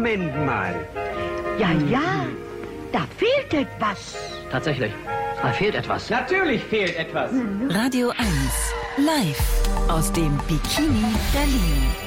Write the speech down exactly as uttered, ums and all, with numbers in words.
Moment mal. Ja, ja, da fehlt etwas. Tatsächlich, da fehlt etwas. Natürlich fehlt etwas. Radio eins, live aus dem Bikini Berlin.